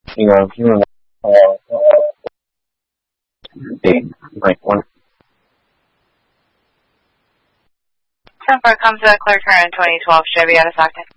因为1. 10-4 comes to Clear Current 2012 Chevy out of Stockton.